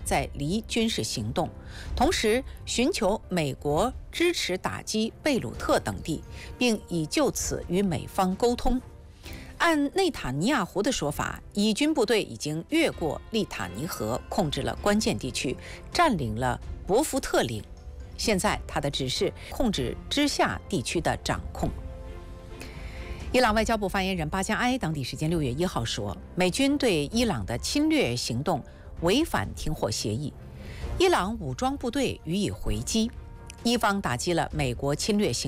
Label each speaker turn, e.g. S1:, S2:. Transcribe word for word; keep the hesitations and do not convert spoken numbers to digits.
S1: 在离军事行动，同时寻求美国支持打击贝鲁特等地，并已就此与美方沟通。按内塔尼亚胡的说法，以军部队已经越过利塔尼河，控制了关键地区，占领了博福特岭。现在他的指示控制之下地区的掌控。伊朗外交部发言人巴加埃当地时间六月一号说，美军对伊朗的侵略行动违反停火协议，伊朗武装部队予以回击，伊方打击了美国侵略行动。